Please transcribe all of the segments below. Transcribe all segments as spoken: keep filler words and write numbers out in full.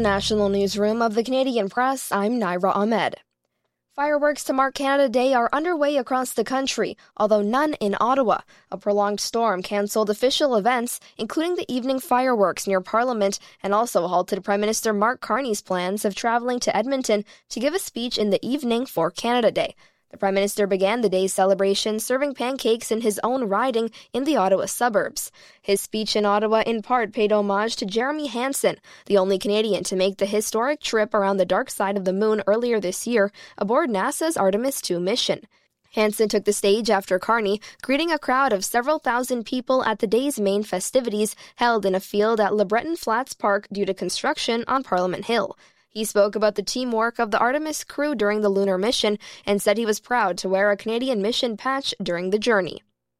national newsroom of the Canadian Press, I'm Naira Ahmed. Fireworks to mark Canada Day are underway across the country, although none in Ottawa. A prolonged storm cancelled official events, including the evening fireworks near Parliament, and also halted Prime Minister Mark Carney's plans of travelling to Edmonton to give a speech in the evening for Canada Day. The Prime Minister began the day's celebration serving pancakes in his own riding in the Ottawa suburbs. His speech in Ottawa in part paid homage to Jeremy Hansen, the only Canadian to make the historic trip around the dark side of the moon earlier this year aboard NASA's Artemis two mission. Hansen took the stage after Carney, greeting a crowd of several thousand people at the day's main festivities held in a field at Le Breton Flats Park due to construction on Parliament Hill. He spoke about the teamwork of the Artemis crew during the lunar mission and said he was proud to wear a Canadian mission patch during the journey.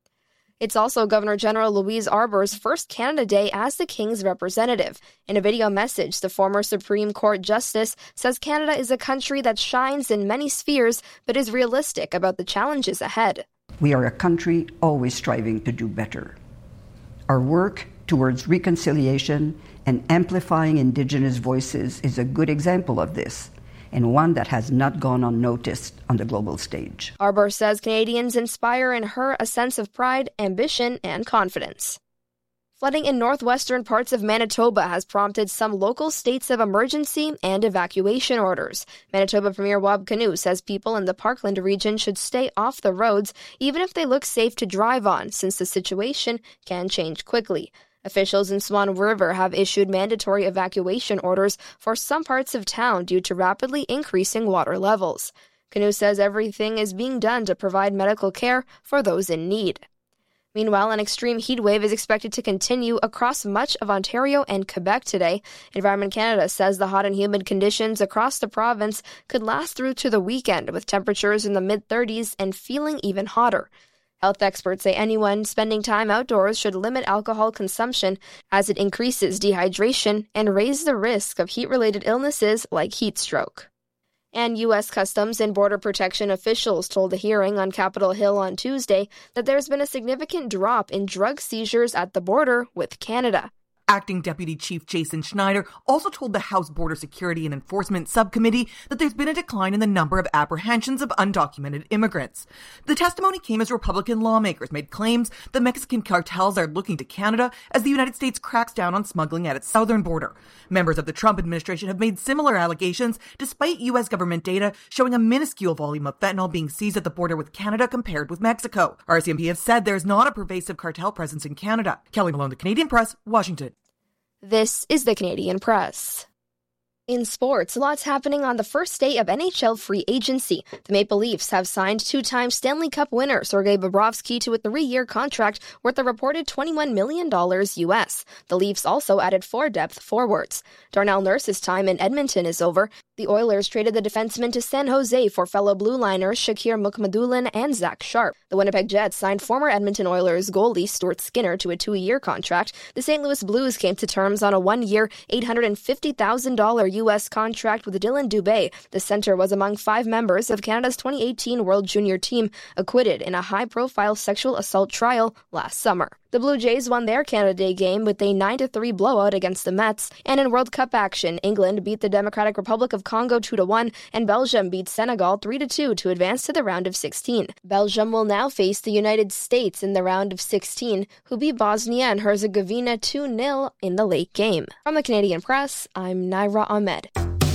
It's also Governor-General Louise Arbour's first Canada Day as the King's representative. In a video message, the former Supreme Court Justice says Canada is a country that shines in many spheres but is realistic about the challenges ahead. We are a country always striving to do better. Our work towards reconciliation and amplifying Indigenous voices is a good example of this, and one that has not gone unnoticed on the global stage. Arbour says Canadians inspire in her a sense of pride, ambition, and confidence. Flooding in northwestern parts of Manitoba has prompted some local states of emergency and evacuation orders. Manitoba Premier Wab Kinew says people in the Parkland region should stay off the roads, even if they look safe to drive on, since the situation can change quickly. Officials in Swan River have issued mandatory evacuation orders for some parts of town due to rapidly increasing water levels. Kinew says everything is being done to provide medical care for those in need. Meanwhile, an extreme heat wave is expected to continue across much of Ontario and Quebec today. Environment Canada says the hot and humid conditions across the province could last through to the weekend, with temperatures in the mid-thirties and feeling even hotter. Health experts say anyone spending time outdoors should limit alcohol consumption as it increases dehydration and raises the risk of heat-related illnesses like heat stroke. And U S Customs and Border Protection officials told the hearing on Capitol Hill on Tuesday that there's been a significant drop in drug seizures at the border with Canada. Acting Deputy Chief Jason Schneider also told the House Border Security and Enforcement Subcommittee that there's been a decline in the number of apprehensions of undocumented immigrants. The testimony came as Republican lawmakers made claims that Mexican cartels are looking to Canada as the United States cracks down on smuggling at its southern border. Members of the Trump administration have made similar allegations, despite U S government data showing a minuscule volume of fentanyl being seized at the border with Canada compared with Mexico. R C M P have said there's not a pervasive cartel presence in Canada. Kelly Malone, The Canadian Press, Washington. This is the Canadian Press. In sports, lots happening on the first day of N H L free agency. The Maple Leafs have signed two-time Stanley Cup winner Sergei Bobrovsky to a three-year contract worth a reported twenty-one million dollars U S. The Leafs also added four depth forwards. Darnell Nurse's time in Edmonton is over. The Oilers traded the defenseman to San Jose for fellow Blue Liners Shakir Mukhamadullin and Zach Sharp. The Winnipeg Jets signed former Edmonton Oilers goalie Stuart Skinner to a two-year contract. The Saint Louis Blues came to terms on a one-year, eight hundred fifty thousand dollars U S contract with Dylan Dubé. The center was among five members of Canada's twenty eighteen World Junior team, acquitted in a high-profile sexual assault trial last summer. The Blue Jays won their Canada Day game with a nine to three blowout against the Mets. And in World Cup action, England beat the Democratic Republic of Congo two to one, and Belgium beat Senegal three to two to advance to the round of sixteen. Belgium will now face the United States in the round of sixteen, who beat Bosnia and Herzegovina two nil in the late game. From the Canadian Press, I'm Naira Ahmed.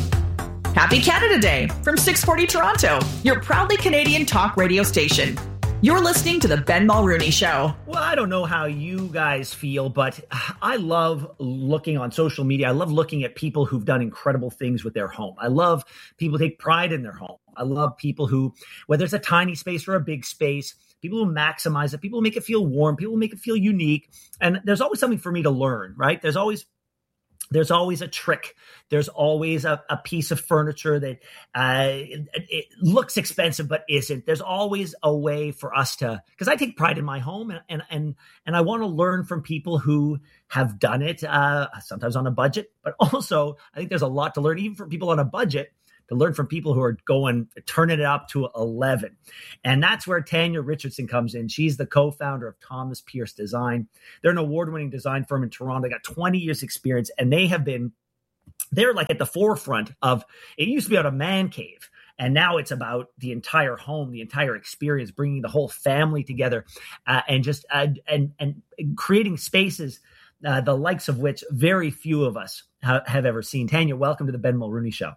Happy Canada Day from six forty Toronto, your proudly Canadian talk radio station. You're listening to the Ben Mulrooney Show. Well, I don't know how you guys feel, but I love looking on social media. I love looking at people who've done incredible things with their home. I love people who take pride in their home. I love people who, whether it's a tiny space or a big space, people who maximize it, people who make it feel warm, people who make it feel unique. And there's always something for me to learn, right? There's always There's always a trick. There's always a, a piece of furniture that uh, it, it looks expensive but isn't. There's always a way for us to, because I take pride in my home, and and and, and I want to learn from people who have done it, uh, sometimes on a budget, but also I think there's a lot to learn, even for people on a budget, to learn from people who are going, turning it up to eleven. And that's where Tanya Richardson comes in. She's the co-founder of Thomas Pierce Design. They're an award-winning design firm in Toronto. They got twenty years experience, and they have been they're like at the forefront of, it used to be about a man cave. And now it's about the entire home, the entire experience, bringing the whole family together, uh, and just uh, and and creating spaces, uh, the likes of which very few of us ha- have ever seen. Tanya, welcome to the Ben Mulrooney Show.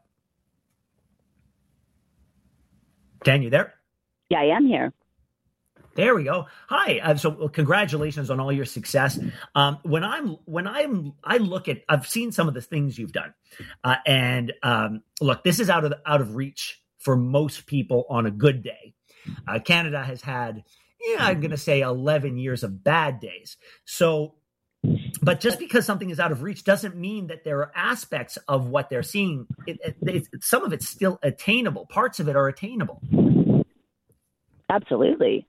Tanya, there? Yeah, I am here. There we go. Hi. Uh, so well, congratulations on all your success. Um, when I'm, when I'm, I look at, I've seen some of the things you've done, uh, and um, look, this is out of the, out of reach for most people on a good day. Uh, Canada has had, yeah, I'm going to say eleven years of bad days. So, but just because something is out of reach doesn't mean that there are aspects of what they're seeing. It, it, it, some of it's still attainable. Parts of it are attainable. Absolutely.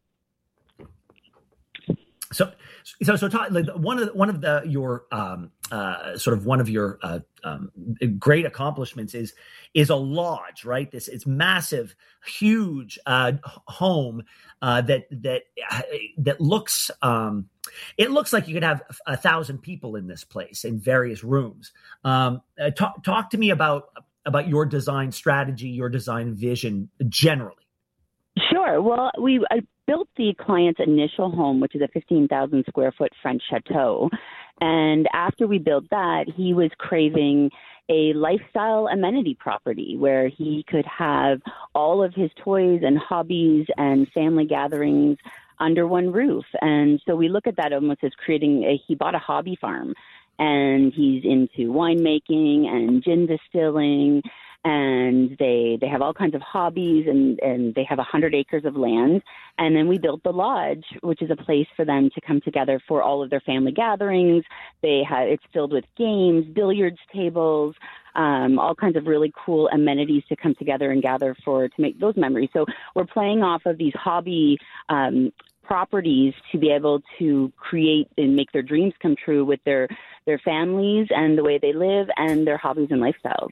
So, so, so, talk, like one of the, one of the your um, uh, sort of one of your uh, um, great accomplishments is is a lodge, right? This it's massive, huge uh, home uh, that that that looks um, it looks like you could have a thousand people in this place in various rooms. Um, uh, talk talk to me about about your design strategy, your design vision generally. Sure. Well, we I built the client's initial home, which is a fifteen thousand square foot French chateau. And after we built that, he was craving a lifestyle amenity property where he could have all of his toys and hobbies and family gatherings under one roof. And so we look at that almost as creating a, he bought a hobby farm, and he's into winemaking and gin distilling. And they they have all kinds of hobbies, and, and they have one hundred acres of land. And then we built the lodge, which is a place for them to come together for all of their family gatherings. They have it's filled with games, billiards tables, um, all kinds of really cool amenities to come together and gather for to make those memories. So we're playing off of these hobby um, properties to be able to create and make their dreams come true with their their families and the way they live and their hobbies and lifestyles.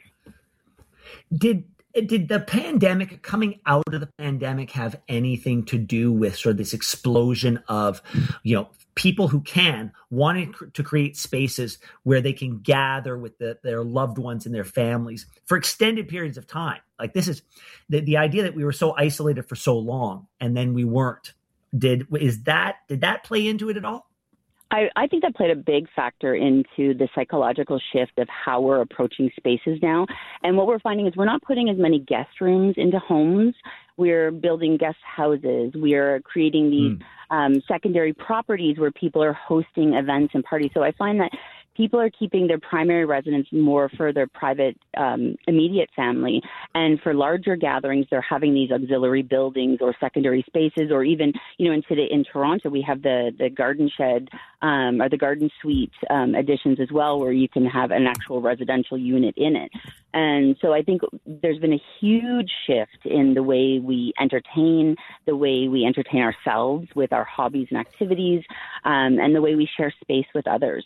Did did the pandemic, coming out of the pandemic, have anything to do with sort of this explosion of, you know, people who can wanting to create spaces where they can gather with the, their loved ones and their families for extended periods of time? Like this is the, the idea that we were so isolated for so long and then we weren't. Did is that did that play into it at all? I, I think that played a big factor into the psychological shift of how we're approaching spaces now. And what we're finding is we're not putting as many guest rooms into homes. We're building guest houses. We're creating these mm. um, secondary properties where people are hosting events and parties. So I find that people are keeping their primary residence more for their private, um, immediate family. And for larger gatherings, they're having these auxiliary buildings or secondary spaces, or even, you know, in today in Toronto, we have the, the garden shed um, or the garden suite um, additions as well, where you can have an actual residential unit in it. And so I think there's been a huge shift in the way we entertain, the way we entertain ourselves with our hobbies and activities, um, and the way we share space with others.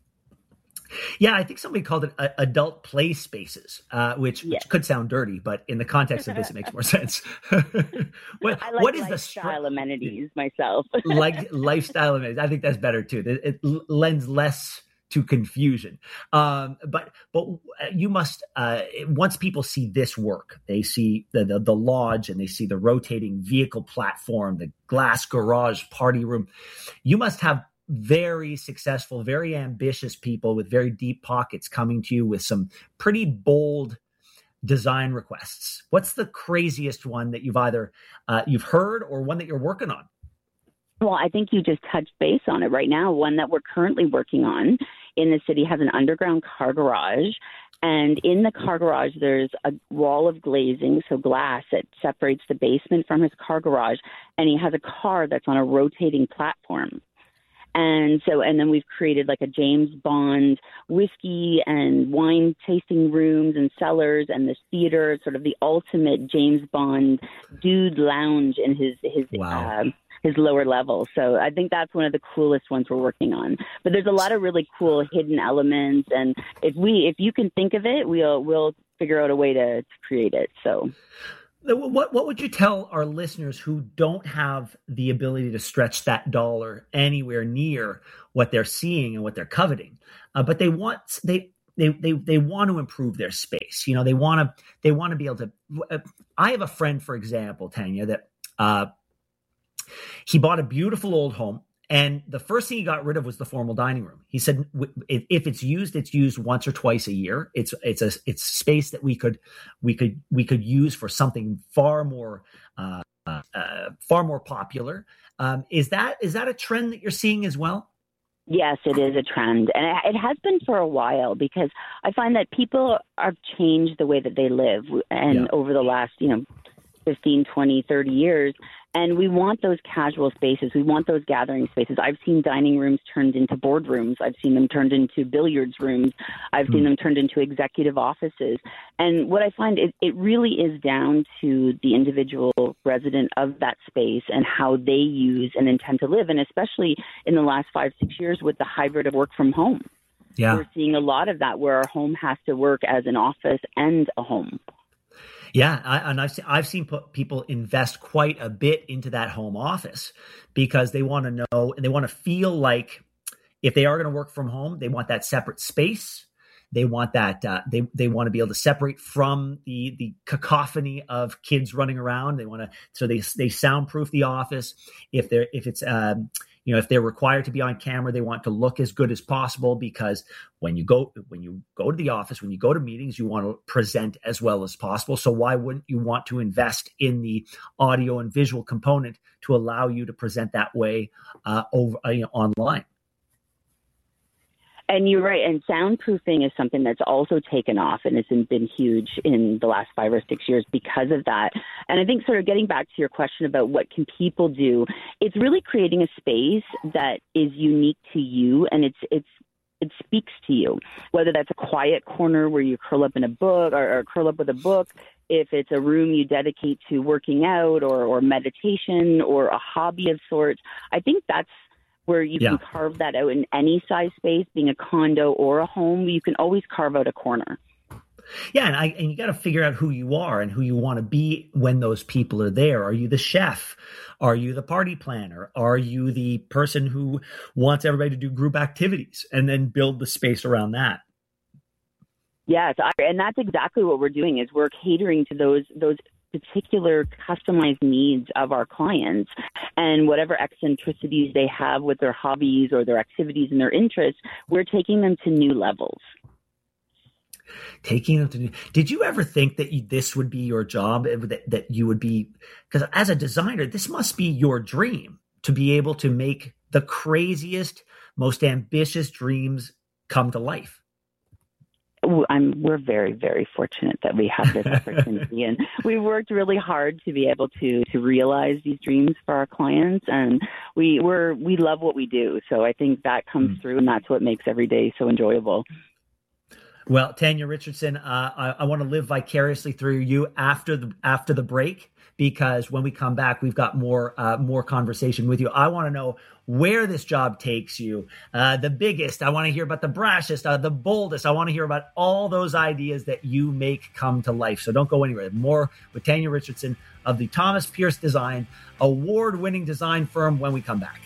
Yeah, I think somebody called it uh, adult play spaces, uh, which, yes. which could sound dirty, but in the context of this, it makes more sense. what, I like what is lifestyle the stru- amenities myself. like lifestyle amenities. I think that's better too. It, it lends less to confusion. Um, but but you must uh, once people see this work, they see the, the the lodge and they see the rotating vehicle platform, the glass garage party room. You must have very successful, very ambitious people with very deep pockets coming to you with some pretty bold design requests. What's the craziest one that you've either uh, you've heard or one that you're working on? Well, I think you just touched base on it right now. One that we're currently working on in the city has an underground car garage. And in the car garage, there's a wall of glazing, so glass that separates the basement from his car garage. And he has a car that's on a rotating platform. And so, and then we've created like a James Bond whiskey and wine tasting rooms and cellars, and this theater, sort of the ultimate James Bond dude lounge in his his wow. uh, his lower level. So I think that's one of the coolest ones we're working on. But there's a lot of really cool hidden elements, and if we if you can think of it, we'll we'll figure out a way to, to create it. So. What what would you tell our listeners who don't have the ability to stretch that dollar anywhere near what they're seeing and what they're coveting, uh, but they want they they they they want to improve their space. You know, they want to they want to be able to. Uh, I have a friend, for example, Tanya, that uh, he bought a beautiful old home. And the first thing he got rid of was the formal dining room. He said, if it's used, it's used once or twice a year. It's it's a it's space that we could we could we could use for something far more uh, uh, far more popular. Um, is that is that a trend that you're seeing as well? Yes, it is a trend, and it has been for a while, because I find that people have changed the way that they live, and yeah. over the last you know fifteen, twenty, thirty years. And we want those casual spaces. We want those gathering spaces. I've seen dining rooms turned into boardrooms. I've seen them turned into billiards rooms. I've mm. seen them turned into executive offices. And what I find, it, it really is down to the individual resident of that space and how they use and intend to live. And especially in the last five, six years with the hybrid of work from home. Yeah. We're seeing a lot of that, where our home has to work as an office and a home. Yeah, I, and I've seen, I've seen people invest quite a bit into that home office, because they want to know and they want to feel like if they are going to work from home, they want that separate space. They want that uh, they they want to be able to separate from the the cacophony of kids running around. They want to so they they soundproof the office. If they're if it's um, you know if they're required to be on camera, they want to look as good as possible, because when you go when you go to the office, when you go to meetings, you want to present as well as possible. So why wouldn't you want to invest in the audio and visual component to allow you to present that way uh, over uh, you know, online? And you're right. And soundproofing is something that's also taken off and has been huge in the last five or six years because of that. And I think sort of getting back to your question about what can people do, it's really creating a space that is unique to you, and it's it's it speaks to you, whether that's a quiet corner where you curl up in a book or, or curl up with a book, if it's a room you dedicate to working out or, or meditation or a hobby of sorts. I think that's where you yeah. can carve that out in any size space, being a condo or a home. You can always carve out a corner. Yeah, and, I, and you got to figure out who you are and who you want to be when those people are there. Are you the chef? Are you the party planner? Are you the person who wants everybody to do group activities and then build the space around that? Yes, I, and that's exactly what we're doing. Is we're catering to those those. particular customized needs of our clients, and whatever eccentricities they have with their hobbies or their activities and their interests, we're taking them to new levels. Taking them to new. Did you ever think that you, this would be your job, that, that you would be, because as a designer, this must be your dream, to be able to make the craziest, most ambitious dreams come to life? I'm, we're very, very fortunate that we have this opportunity, and we worked really hard to be able to to realize these dreams for our clients, and we we're, we love what we do. So I think that comes mm. through, and that's what makes every day so enjoyable. Well, Tanya Richardson, uh, I, I want to live vicariously through you after the after the break, because when we come back, we've got more uh, more conversation with you. I want to know where this job takes you, uh, the biggest. I want to hear about the brashest, uh, the boldest. I want to hear about all those ideas that you make come to life. So don't go anywhere. More with Tanya Richardson of the Thomas Pierce Design, award-winning design firm, when we come back.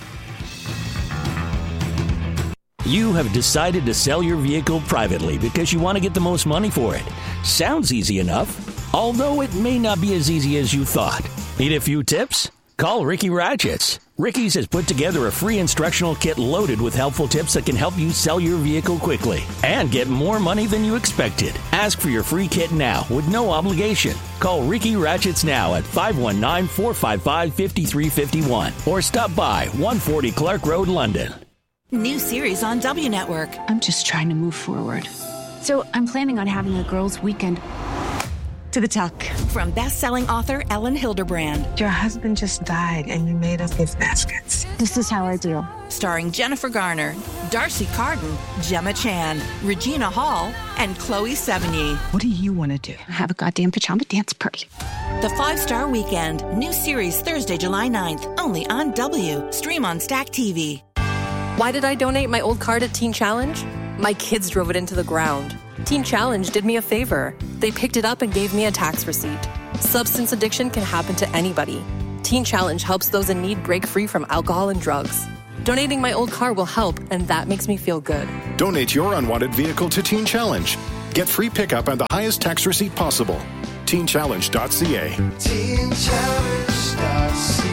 You have decided to sell your vehicle privately because you want to get the most money for it. Sounds easy enough, although it may not be as easy as you thought. Need a few tips? Call Ricky Ratchets. Ricky's has put together a free instructional kit loaded with helpful tips that can help you sell your vehicle quickly and get more money than you expected. Ask for your free kit now with no obligation. Call Ricky Ratchets now at five one nine, four five five, five three five one or stop by one forty Clark Road, London. New series on W Network. I'm just trying to move forward. So I'm planning on having a girls' weekend. To the tuck. From best-selling author Ellen Hilderbrand. Your husband just died and you made us gift baskets. This is how I do. Starring Jennifer Garner, Darcy Carden, Gemma Chan, Regina Hall, and Chloe Sevigny. What do you want to do? Have a goddamn pajama dance party. The Five-Star Weekend. New series Thursday, July ninth. Only on W. Stream on Stack T V. Why did I donate my old car to Teen Challenge? My kids drove it into the ground. Teen Challenge did me a favor. They picked it up and gave me a tax receipt. Substance addiction can happen to anybody. Teen Challenge helps those in need break free from alcohol and drugs. Donating my old car will help, and that makes me feel good. Donate your unwanted vehicle to Teen Challenge. Get free pickup and the highest tax receipt possible. teen challenge dot c a. teen challenge dot c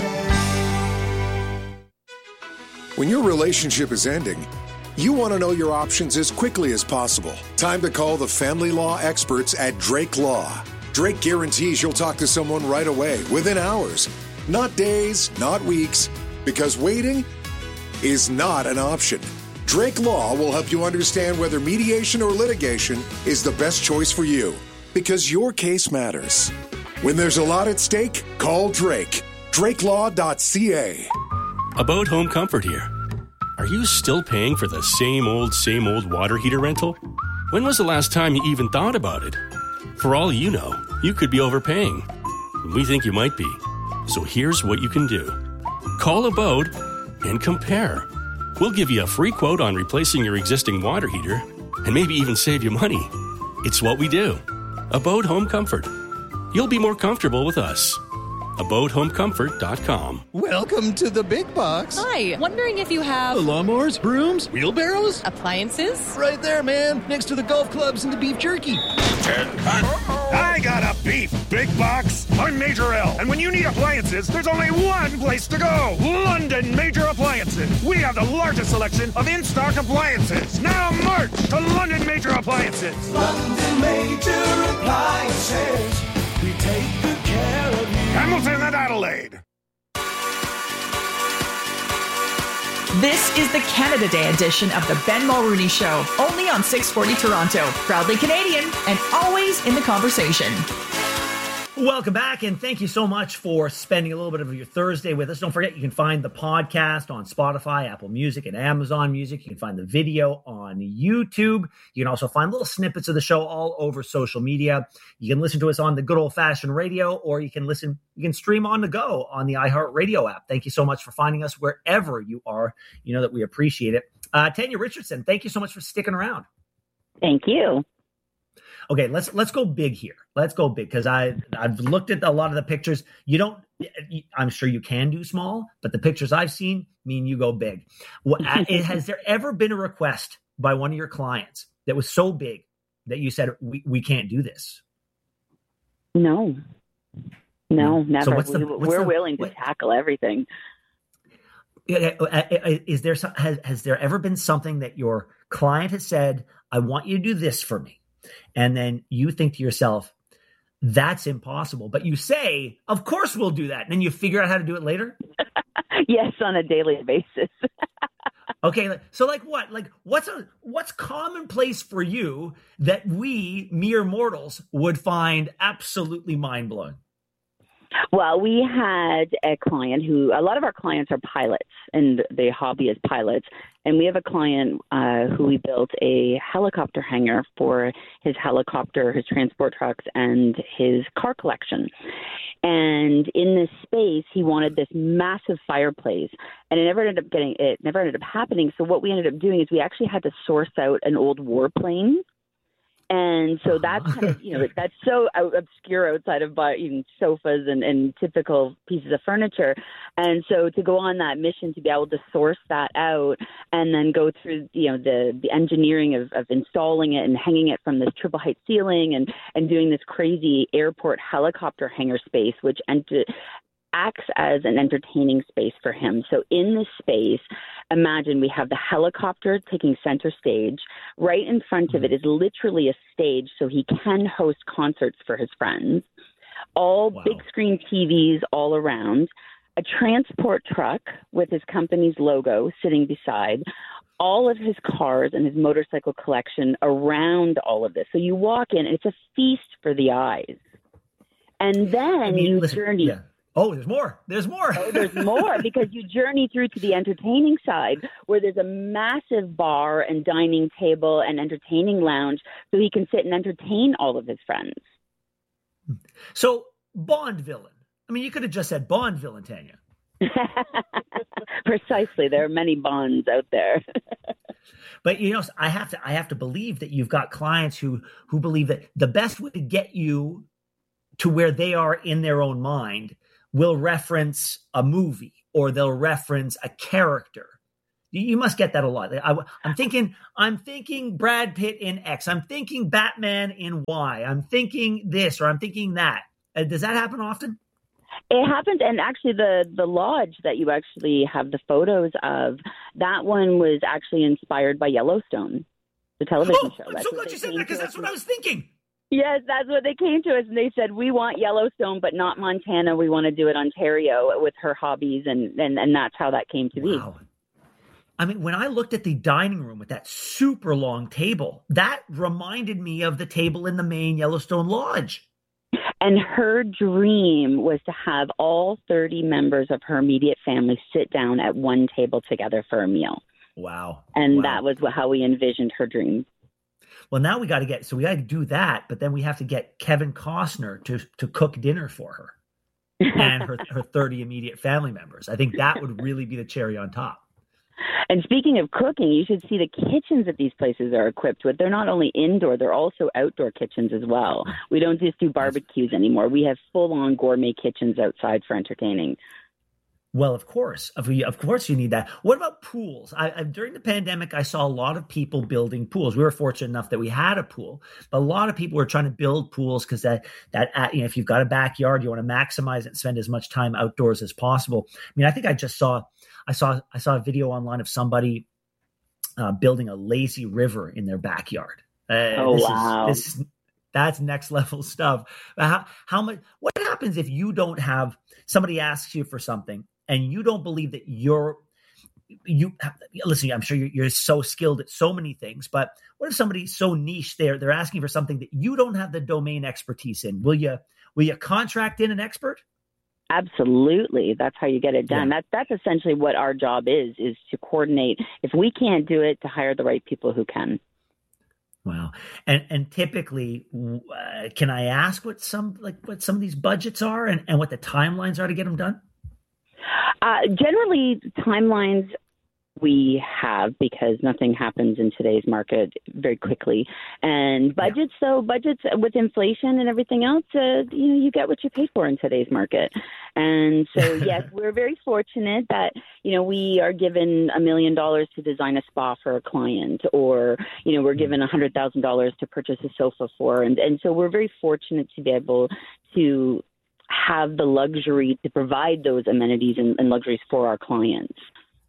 a. When your relationship is ending, you want to know your options as quickly as possible. Time to call the family law experts at Drake Law. Drake guarantees you'll talk to someone right away, within hours. Not days, not weeks, because waiting is not an option. Drake Law will help you understand whether mediation or litigation is the best choice for you, because your case matters. When there's a lot at stake, call Drake. drake law dot c a. About Home Comfort here. Are you still paying for the same old, same old water heater rental? When was the last time you even thought about it? For all you know, you could be overpaying. We think you might be. So here's what you can do. Call Abode and compare. We'll give you a free quote on replacing your existing water heater and maybe even save you money. It's what we do. Abode Home Comfort. You'll be more comfortable with us. abode home comfort dot com. Welcome to the big box. Hi, wondering if you have... lawnmowers, brooms, wheelbarrows? Appliances? Right there, man, next to the golf clubs and the beef jerky. I got a beef big box. I'm Major L, and when you need appliances, there's only one place to go. London Major Appliances. We have the largest selection of in-stock appliances. Now march to London Major Appliances. London Major Appliances. We take good care of you. Hamilton and Adelaide. This is the Canada Day edition of the Ben Mulrooney Show, only on six forty Toronto. Proudly Canadian and always in the conversation. Welcome back, and thank you so much for spending a little bit of your Thursday with us. Don't forget, you can find the podcast on Spotify, Apple Music, and Amazon Music. You can find the video on YouTube. You can also find little snippets of the show all over social media. You can listen to us on the good old-fashioned radio, or you can listen, you can stream on the go on the iHeartRadio app. Thank you so much for finding us wherever you are. You know that we appreciate it. Uh, Tanya Richardson, thank you so much for sticking around. Thank you. Okay, let's let's go big here. Let's go big because I I've looked at a lot of the pictures. You don't. I'm sure you can do small, but the pictures I've seen mean you go big. What, has there ever been a request by one of your clients that was so big that you said we, we can't do this? No, no, never. So what's the, we, what's we're the, willing to what, tackle everything. Is there some, has has there ever been something that your client has said, "I want you to do this for me," and then you think to yourself, that's impossible. But you say, of course we'll do that. And then you figure out how to do it later? Yes, on a daily basis. Okay. So like what? Like what's a, what's commonplace for you that we mere mortals would find absolutely mind-blowing? Well, we had a client who, a lot of our clients are pilots and the hobby is pilots. And we have a client uh, who we built a helicopter hangar for his helicopter, his transport trucks, and his car collection. And in this space, he wanted this massive fireplace, and it never ended up getting, it never ended up happening. So what we ended up doing is we actually had to source out an old warplane. And so that's kind of, you know, that's so obscure outside of you know, sofas and, and typical pieces of furniture. And so to go on that mission, to be able to source that out and then go through, you know, the, the engineering of, of installing it and hanging it from this triple height ceiling and, and doing this crazy airport helicopter hangar space, which ent- acts as an entertaining space for him. So in this space, imagine we have the helicopter taking center stage. Right in front of it is literally a stage so he can host concerts for his friends. All wow. big screen T Vs all around. A transport truck with his company's logo sitting beside. All of his cars and his motorcycle collection around all of this. So you walk in and it's a feast for the eyes. And then I mean, you listen, journey... Yeah. Oh, there's more. There's more. oh, there's more because you journey through to the entertaining side where there's a massive bar and dining table and entertaining lounge so he can sit and entertain all of his friends. So Bond villain. I mean, you could have just said Bond villain, Tanya. Precisely. There are many Bonds out there. But, you know, I have to I have to believe that you've got clients who who believe that the best way to get you to where they are in their own mind will reference a movie or they'll reference a character. You, you must get that a lot. I, I'm thinking, I'm thinking Brad Pitt in X. I'm thinking Batman in Y. I'm thinking this, or I'm thinking that. Uh, does that happen often? It happens, and actually the, the lodge that you actually have the photos of, that one was actually inspired by Yellowstone, the television oh, show. I'm That's so glad you said that, because that's what I was thinking. Yes, that's what they came to us, and they said, we want Yellowstone, but not Montana. We want to do it Ontario with her hobbies, and, and, and that's how that came to wow. be. I mean, when I looked at the dining room with that super long table, that reminded me of the table in the main Yellowstone Lodge. And her dream was to have all thirty members of her immediate family sit down at one table together for a meal. Wow. And wow. that was how we envisioned her dream. Well, now we got to get, so we got to do that, but then we have to get Kevin Costner to, to cook dinner for her and her, her thirty immediate family members. I think that would really be the cherry on top. And speaking of cooking, you should see the kitchens that these places are equipped with. They're not only indoor, they're also outdoor kitchens as well. We don't just do barbecues anymore. We have full-on gourmet kitchens outside for entertaining. Well, of course. Of, of course you need that. What about pools? I, I, during the pandemic, I saw a lot of people building pools. We were fortunate enough that we had a pool, but a lot of people were trying to build pools because that, that you know, if you've got a backyard, you want to maximize it and spend as much time outdoors as possible. I mean, I think I just saw I saw I saw a video online of somebody uh, building a lazy river in their backyard. Uh, oh this wow! Is, this, that's next level stuff. How, how much? What happens if you don't have somebody asks you for something and you don't believe that you're you listen? I'm sure you're, you're so skilled at so many things, but what if somebody's so niche there they're asking for something that you don't have the domain expertise in? Will you will you contract in an expert? Absolutely. That's how you get it done. Yeah. That's that's essentially what our job is, is to coordinate. If we can't do it, to hire the right people who can. Wow. And and typically, uh, can I ask what some like what some of these budgets are and, and what the timelines are to get them done? Uh, generally, timelines we have, because nothing happens in today's market very quickly. And budgets, yeah. so budgets with inflation and everything else, uh, you know, you get what you pay for in today's market. And so, yes, we're very fortunate that, you know, we are given a million dollars to design a spa for a client, or, you know, we're given a hundred thousand dollars to purchase a sofa for. And, and so we're very fortunate to be able to have the luxury to provide those amenities and, and luxuries for our clients.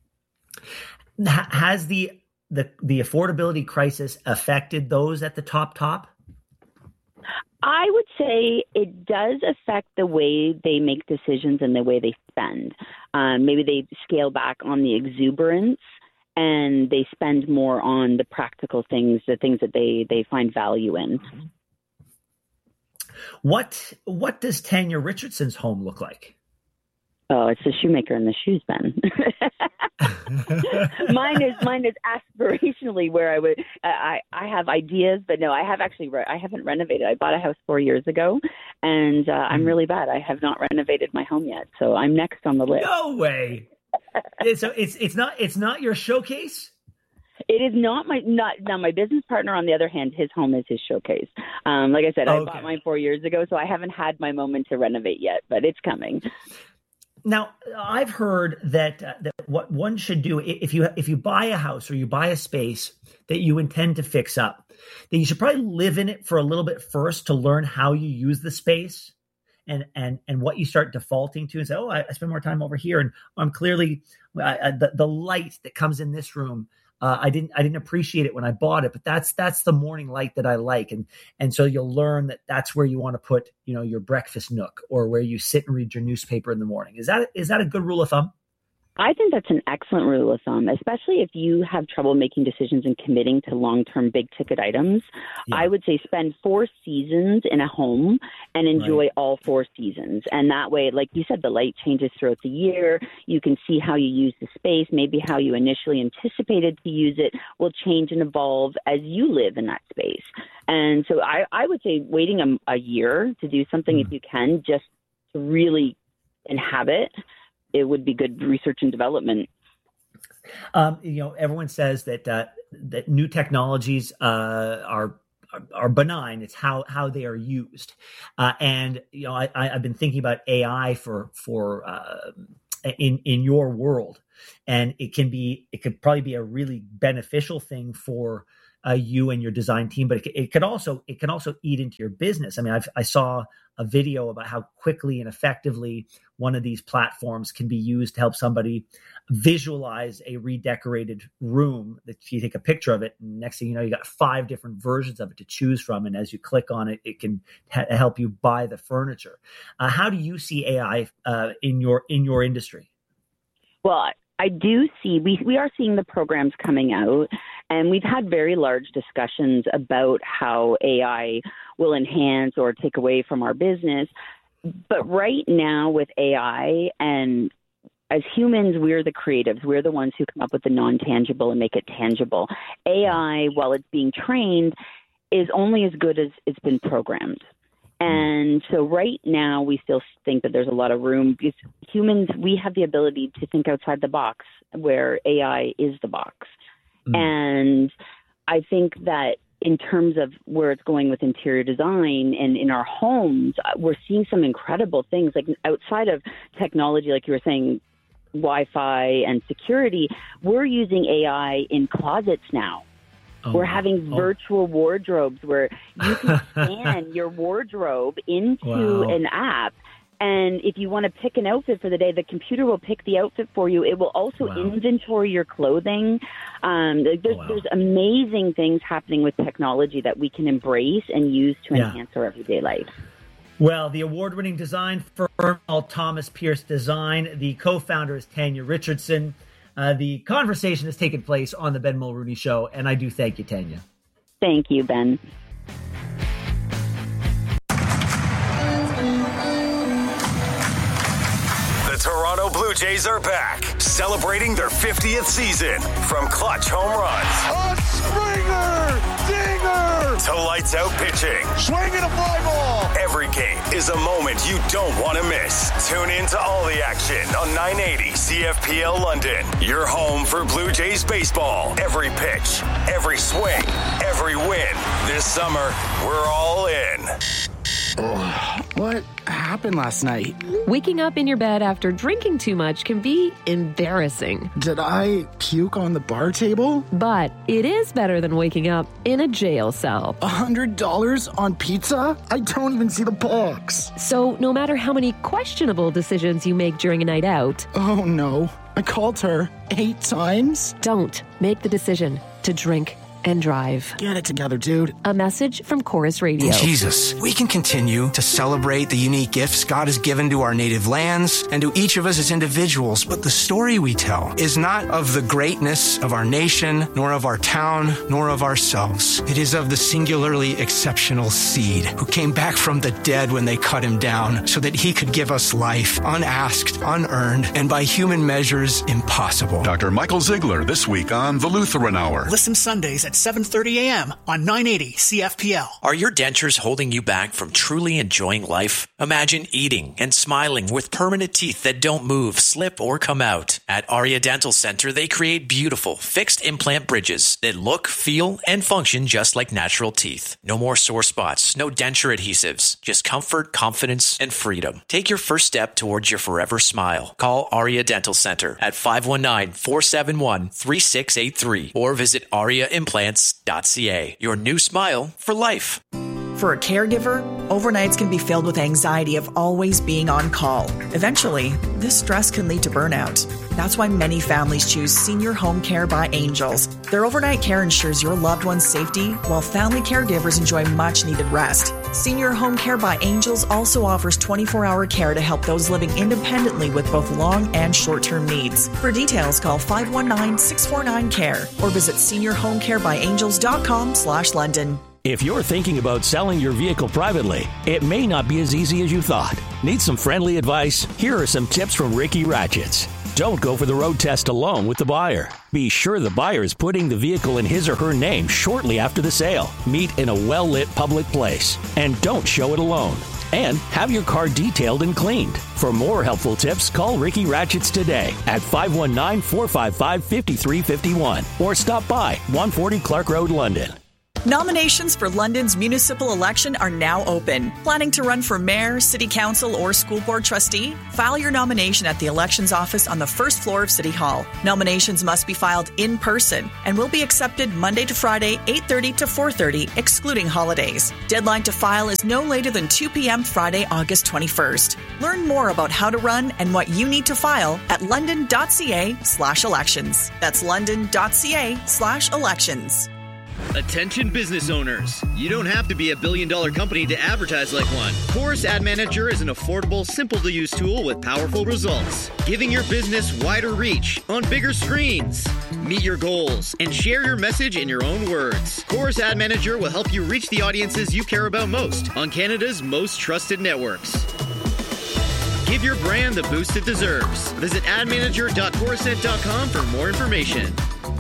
Has the, the the affordability crisis affected those at the top top? I would say it does affect the way they make decisions and the way they spend. Um, maybe they scale back on the exuberance and they spend more on the practical things, the things that they, they find value in. What what does Tanya Richardson's home look like? Oh, it's the shoemaker in the shoes, Ben. mine is mine is aspirationally where I would. I I have ideas, but no, I have actually. Re- I haven't renovated. I bought a house four years ago, and uh, I'm really bad. I have not renovated my home yet, so I'm next on the list. No way. So it's it's not it's not your showcase. It is not my not now. My business partner, on the other hand, his home is his showcase. Um, like I said, I okay. bought mine four years ago, so I haven't had my moment to renovate yet, but it's coming. Now, I've heard that uh, that what one should do if you if you buy a house or you buy a space that you intend to fix up, that you should probably live in it for a little bit first to learn how you use the space and and and what you start defaulting to, and say, oh, I, I spend more time over here, and I'm clearly uh, the the light that comes in this room. Uh, I didn't I didn't appreciate it when I bought it, but that's that's the morning light that I like, and and so you'll learn that that's where you want to put, you know, your breakfast nook, or where you sit and read your newspaper in the morning. Is that is that a good rule of thumb? I think that's an excellent rule of thumb, especially if you have trouble making decisions and committing to long-term big-ticket items. Yeah. I would say spend four seasons in a home and enjoy right. all four seasons. And that way, like you said, the light changes throughout the year. You can see how you use the space. Maybe how you initially anticipated to use it will change and evolve as you live in that space. And so I, I would say waiting a, a year to do something, mm. if you can, just to really inhabit, it would be good research and development. Um, you know, everyone says that uh, that new technologies uh, are, are are benign. It's how how they are used. Uh, and you know, I, I, I've been thinking about A I for for uh, in in your world, and it can be it could probably be a really beneficial thing for uh, you and your design team, but it, it could also it can also eat into your business. I mean, I've, I saw a video about how quickly and effectively one of these platforms can be used to help somebody visualize a redecorated room. That you take a picture of it, and next thing you know, you got five different versions of it to choose from. And as you click on it, it can ha- help you buy the furniture. Uh, how do you see A I uh, in your in your industry? Well, I do see we we are seeing the programs coming out, and we've had very large discussions about how A I will enhance or take away from our business. But right now with A I, and as humans, we're the creatives. We're the ones who come up with the non-tangible and make it tangible. A I, while it's being trained, is only as good as it's been programmed. And so right now, we still think that there's a lot of room because humans, we have the ability to think outside the box where A I is the box. Mm. And I think that in terms of where it's going with interior design and in our homes, we're seeing some incredible things like outside of technology, like you were saying, Wi-Fi and security. We're using A I in closets now. Oh, we're having oh. virtual wardrobes where you can scan your wardrobe into wow. an app. And if you want to pick an outfit for the day, the computer will pick the outfit for you. It will also wow. inventory your clothing. Um, there's, oh, wow. there's amazing things happening with technology that we can embrace and use to yeah. enhance our everyday life. Well, the award-winning design firm called Thomas Pierce Design, the co-founder is Tanya Richardson. Uh, the conversation has taken place on the Ben Mulrooney Show, and I do thank you, Tanya. Thank you, Ben. The Toronto Blue Jays are back, celebrating their fiftieth season. From clutch home runs, a Springer, dinger, to lights out pitching, swinging a fly ball. Every game is a moment you don't want to miss. Tune in to all the action on nine eighty C F P L London. Your home for Blue Jays baseball. Every pitch, every swing, every win. This summer, we're all in. Oh, what happened last night? Waking up in your bed after drinking too much can be embarrassing. Did I puke on the bar table? But it is better than waking up in a jail cell. A hundred dollars on pizza? I don't even see the box. So no matter how many questionable decisions you make during a night out... Oh no, I called her eight times? Don't make the decision to drink and drive. Get it together, dude. A message from Chorus Radio. Jesus, we can continue to celebrate the unique gifts God has given to our native lands and to each of us as individuals, but the story we tell is not of the greatness of our nation, nor of our town, nor of ourselves. It is of the singularly exceptional seed who came back from the dead when they cut him down so that he could give us life, unasked, unearned, and by human measures, impossible. Doctor Michael Ziegler this week on The Lutheran Hour. Listen Sundays at seven thirty a.m. on nine eighty C F P L. Are your dentures holding you back from truly enjoying life? Imagine eating and smiling with permanent teeth that don't move, slip, or come out. At Aria Dental Center, they create beautiful fixed implant bridges that look, feel, and function just like natural teeth. No more sore spots, no denture adhesives, just comfort, confidence, and freedom. Take your first step towards your forever smile. Call Aria Dental Center at five one nine, four seven one, three six eight three or visit aria implants dot c a. Your new smile for life. For a caregiver, overnights can be filled with anxiety of always being on call. Eventually, this stress can lead to burnout. That's why many families choose Senior Home Care by Angels. Their overnight care ensures your loved one's safety, while family caregivers enjoy much-needed rest. Senior Home Care by Angels also offers twenty-four hour care to help those living independently with both long and short-term needs. For details, call five one nine, six four nine, C A R E or visit senior home care by angels dot com slash London. If you're thinking about selling your vehicle privately, it may not be as easy as you thought. Need some friendly advice? Here are some tips from Ricky Ratchets. Don't go for the road test alone with the buyer. Be sure the buyer is putting the vehicle in his or her name shortly after the sale. Meet in a well-lit public place. And don't show it alone. And have your car detailed and cleaned. For more helpful tips, call Ricky Ratchets today at five one nine, four five five, five three five one or stop by one forty Clark Road, London. Nominations for London's municipal election are now open. Planning to run for mayor, city council, or school board trustee? File your nomination at the elections office on the first floor of City Hall. Nominations must be filed in person and will be accepted Monday to Friday, eight thirty to four thirty, excluding holidays. Deadline to file is no later than two p.m. Friday, August twenty-first. Learn more about how to run and what you need to file at london.ca slash elections. That's london.ca slash elections. Attention business owners. You don't have to be a billion dollar company to advertise like one. Chorus Ad Manager is an affordable, simple to use tool with powerful results, giving your business wider reach on bigger screens. Meet your goals and share your message in your own words. Chorus Ad Manager will help you reach the audiences you care about most on Canada's most trusted networks. Give your brand the boost it deserves. Visit ad manager dot chorusnet dot com for more information.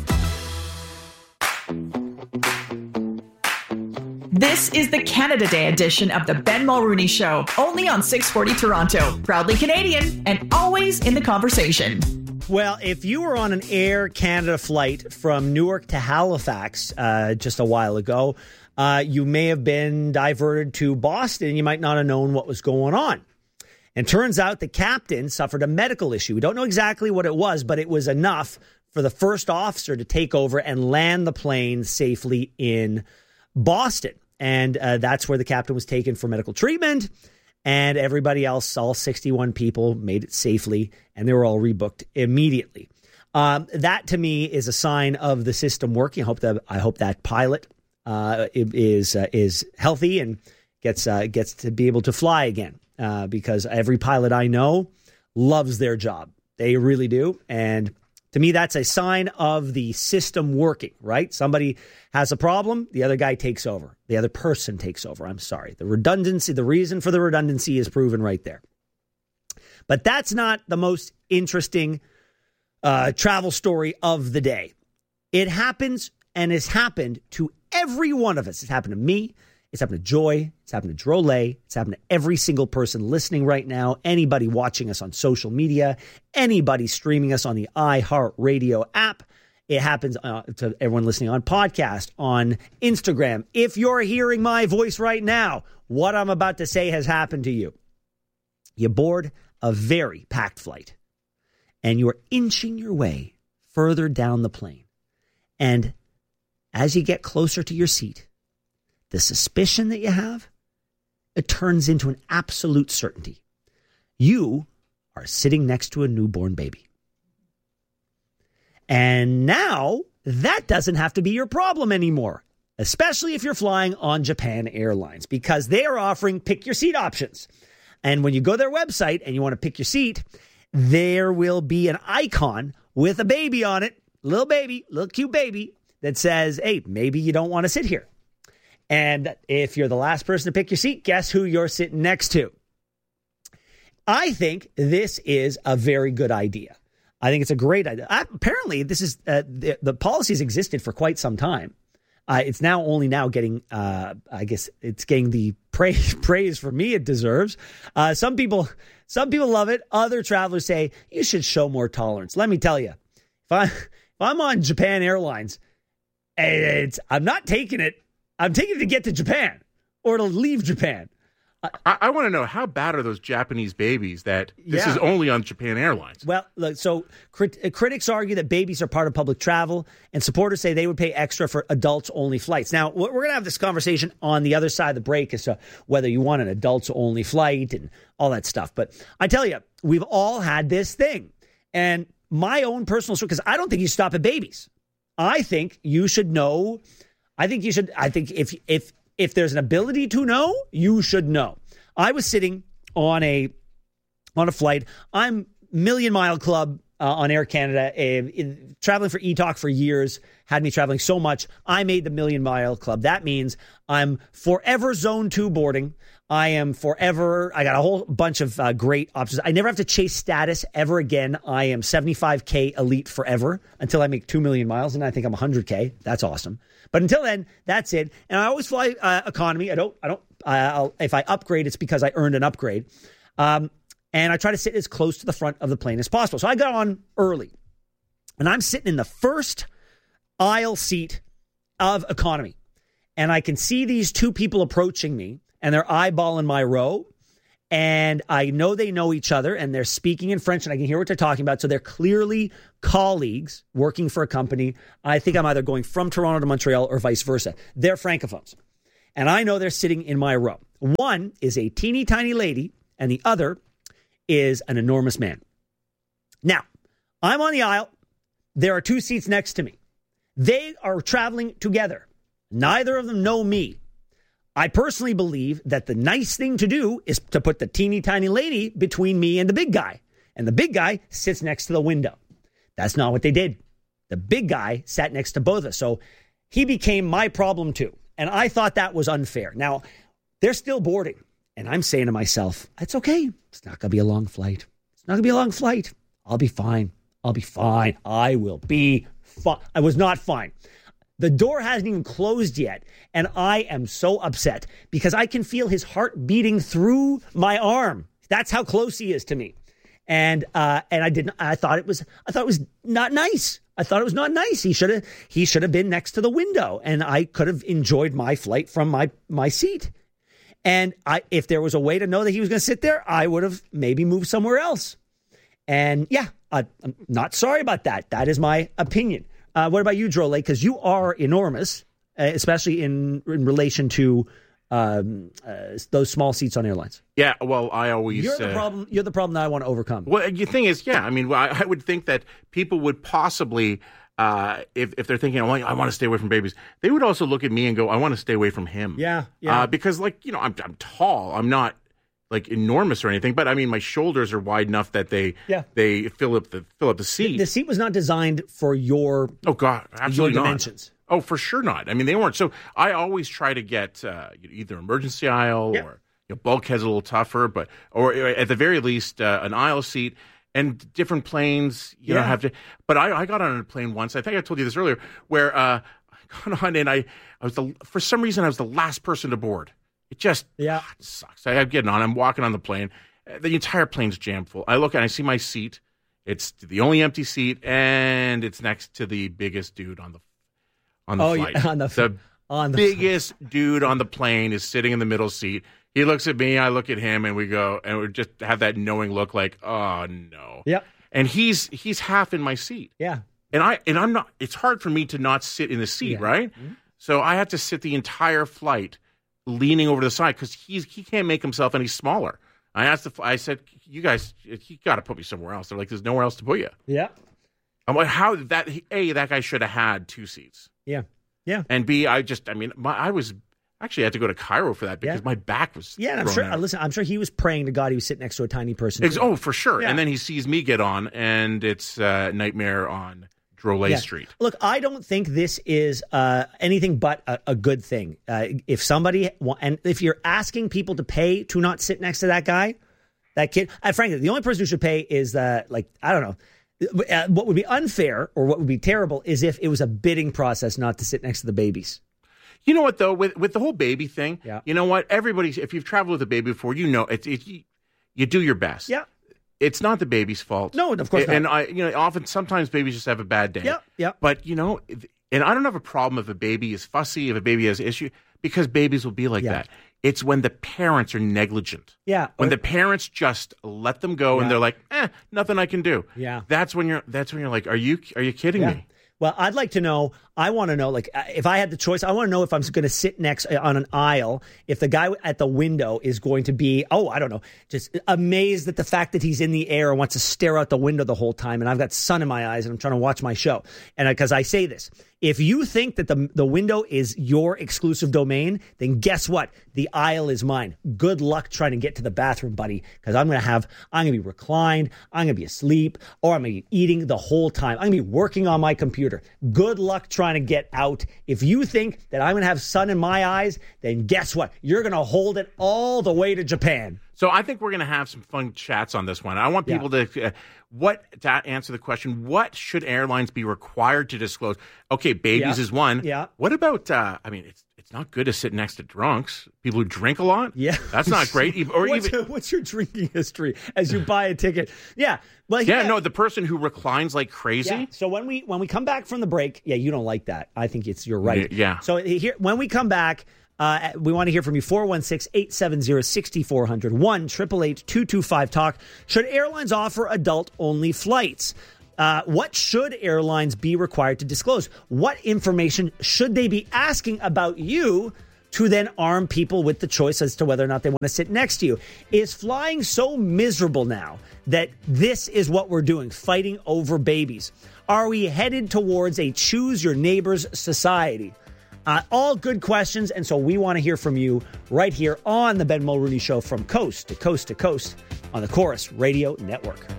This is the Canada Day edition of the Ben Mulrooney Show, only on six forty Toronto. Proudly Canadian and always in the conversation. Well, if you were on an Air Canada flight from Newark to Halifax uh, just a while ago, uh, you may have been diverted to Boston. You might not have known what was going on. And turns out the captain suffered a medical issue. We don't know exactly what it was, but it was enough for the first officer to take over and land the plane safely in Boston. And uh, that's where the captain was taken for medical treatment. And everybody else, all sixty-one people, made it safely. And they were all rebooked immediately. Um, that, to me, is a sign of the system working. I hope that, I hope that pilot uh, is uh, is healthy and gets, uh, gets to be able to fly again. Uh, because every pilot I know loves their job. They really do. And to me, that's a sign of the system working, right? Somebody has a problem, the other guy takes over. The other person takes over. I'm sorry. The redundancy, the reason for the redundancy is proven right there. But that's not the most interesting uh, travel story of the day. It happens and has happened to every one of us. It's happened to me. It's happened to Joy. It's happened to Drolet. It's happened to every single person listening right now. Anybody watching us on social media. Anybody streaming us on the iHeartRadio app. It happens uh, to everyone listening on podcast, on Instagram. If you're hearing my voice right now, what I'm about to say has happened to you. You board a very packed flight, and you're inching your way further down the plane. And as you get closer to your seat, the suspicion that you have, it turns into an absolute certainty. You are sitting next to a newborn baby. And now that doesn't have to be your problem anymore, especially if you're flying on Japan Airlines, because they are offering pick your seat options. And when you go to their website and you want to pick your seat, there will be an icon with a baby on it, little baby, little cute baby, that says, hey, maybe you don't want to sit here. And if you're the last person to pick your seat, guess who you're sitting next to? I think this is a very good idea. I think it's a great idea. I, apparently, this is uh, the, the policies existed for quite some time. Uh, it's now only now getting, uh, I guess, it's getting the praise praise for me it deserves. Uh, some people, some people love it. Other travelers say you should show more tolerance. Let me tell you, if I if I'm on Japan Airlines, it's I'm not taking it. I'm taking it to get to Japan or to leave Japan. I, I want to know, how bad are those Japanese babies that this Yeah. is only on Japan Airlines? Well, look, so crit- critics argue that babies are part of public travel, and supporters say they would pay extra for adults-only flights. Now, we're going to have this conversation on the other side of the break as to whether you want an adults-only flight and all that stuff. But I tell you, we've all had this thing. And my own personal story, because I don't think you stop at babies. I think you should know. I think you should. I think if if if there's an ability to know, you should know. I was sitting on a on a flight. I'm Million Mile Club uh, on Air Canada. Uh, in, traveling for eTalk for years had me traveling so much. I made the Million Mile Club. That means I'm forever Zone Two boarding. I am forever. I got a whole bunch of uh, great options. I never have to chase status ever again. I am seventy-five K elite forever until I make two million miles, and I think I'm one hundred K. That's awesome. But until then, that's it. And I always fly uh, economy. I don't. I don't. Uh, I'll, if I upgrade, it's because I earned an upgrade. Um, and I try to sit as close to the front of the plane as possible. So I got on early, and I'm sitting in the first aisle seat of economy. and I can see these two people approaching me, and they're eyeballing my row, and I know they know each other, and they're speaking in French, and I can hear what they're talking about. So they're clearly colleagues working for a company. I think I'm either going from Toronto to Montreal or vice versa. They're Francophones. And I know they're sitting in my row. One is a teeny tiny lady, and the other is an enormous man. Now, I'm on the aisle. There are two seats next to me. They are traveling together. Neither of them know me. I personally believe that the nice thing to do is to put the teeny tiny lady between me and the big guy. And the big guy sits next to the window. That's not what they did. The big guy sat next to both of us. So he became my problem too. And I thought that was unfair. Now, they're still boarding. And I'm saying to myself, it's okay. It's not going to be a long flight. It's not going to be a long flight. I'll be fine. I'll be fine. I will be fine. I was not fine. The door hasn't even closed yet. And I am so upset because I can feel his heart beating through my arm. That's how close he is to me. And uh, and I didn't. I thought it was. I thought it was not nice. I thought it was not nice. He should have. He should have been next to the window, and I could have enjoyed my flight from my my seat. And I, if there was a way to know that he was going to sit there, I would have maybe moved somewhere else. And yeah, I, I'm not sorry about that. That is my opinion. Uh, what about you, Drole? Because you are enormous, uh, especially in in relation to um, uh, those small seats on airlines. Yeah, well, I always... You're the uh, problem You're the problem that I want to overcome. Well, the thing is, yeah, I mean, I, I would think that people would possibly, uh, if, if they're thinking, oh, I want to stay away from babies, they would also look at me and go, I want to stay away from him. Yeah, yeah. Uh, because, like, you know, I'm, I'm tall. I'm not, like, enormous or anything, but, I mean, my shoulders are wide enough that they yeah. they fill up the fill up the seat. The, the seat was not designed for your, oh, God, absolutely your not. dimensions. Oh, for sure not. I mean, they weren't. So I always try to get uh, either emergency aisle yeah. or you know, bulkhead's a little tougher, but or at the very least uh, an aisle seat. And different planes, you yeah. know, have to. But I, I got on a plane once. I think I told you this earlier, where uh, I got on and I, I was the for some reason I was the last person to board. It just yeah God, it sucks. I, I'm getting on. I'm walking on the plane. The entire plane's jammed full. I look and I see my seat. It's the only empty seat, and it's next to the biggest dude on the. On the oh, flight. Yeah, on the, the on the biggest dude on the plane is sitting in the middle seat. He looks at me, I look at him, and we go, and we just have that knowing look like, oh, no. Yeah. And he's he's half in my seat. Yeah. And, I, and I'm not, it's hard for me to not sit in the seat, yeah. right? Mm-hmm. So I have to sit the entire flight leaning over to the side because he's he can't make himself any smaller. I asked, the, I said, you guys, you got to put me somewhere else. They're like, there's nowhere else to put you. Yeah. I'm like, how did that, A, that guy should have had two seats. Yeah, yeah. And B, I just, I mean, my, I was actually I had to go to Cairo for that because yeah. my back was. Yeah, and I'm sure. Out. Listen, I'm sure he was praying to God he was sitting next to a tiny person. It's, oh, for sure. Yeah. And then he sees me get on, and it's uh, Nightmare on Drolet yeah. Street. Look, I don't think this is uh, anything but a, a good thing. Uh, if somebody and if you're asking people to pay to not sit next to that guy, that kid, and frankly, the only person who should pay is the like I don't know. Uh, what would be unfair or what would be terrible is if it was a bidding process not to sit next to the babies. You know what, though, with with the whole baby thing, yeah. you know what? Everybody, if you've traveled with a baby before, you know, it's it, you, you do your best. Yeah. It's not the baby's fault. No, of course and, not. And, I, you know, often, sometimes babies just have a bad day. Yeah, yeah. But, you know, and I don't have a problem if a baby is fussy, if a baby has issue, because babies will be like yeah. that. It's when the parents are negligent. Yeah. When or, the parents just let them go yeah. and they're like, eh, nothing I can do. Yeah. That's when you're that's when you're like, are you are you kidding yeah. me? Well, I'd like to know, I want to know, like, if I had the choice, I want to know if I'm going to sit next on an aisle, if the guy at the window is going to be, oh, I don't know, just amazed at the fact that he's in the air and wants to stare out the window the whole time. And I've got sun in my eyes and I'm trying to watch my show. And because I, I say this, if you think that the the window is your exclusive domain, then guess what? The aisle is mine. Good luck trying to get to the bathroom, buddy, because I'm going to have, I'm going to be reclined, I'm going to be asleep, or I'm going to be eating the whole time. I'm going to be working on my computer. Good luck trying to get out. If you think that I'm going to have sun in my eyes, then guess what? You're going to hold it all the way to Japan. So I think we're going to have some fun chats on this one. I want people yeah. to, uh, what to answer the question, what should airlines be required to disclose? Okay, babies yeah. is one. Yeah. What about, uh, I mean, it's it's not good to sit next to drunks. People who drink a lot. Yeah. That's not great. Or what's, even, your, what's your drinking history as you buy a ticket? Yeah. Well, yeah, yeah, no, the person who reclines like crazy. Yeah. So when we when we come back from the break, yeah, you don't like that. I think it's you're right. Yeah. So here when we come back, uh, we want to hear from you. four one six, eight seven zero, six four zero zero. one eight eight eight, two two five, talk. Should airlines offer adult-only flights? Uh, what should airlines be required to disclose? What information should they be asking about you to then arm people with the choice as to whether or not they want to sit next to you? Is flying so miserable now that this is what we're doing, fighting over babies? Are we headed towards a choose your neighbors society? Uh, all good questions, and so we want to hear from you right here on the Ben Mulrooney Show from coast to coast to coast on the Chorus Radio Network.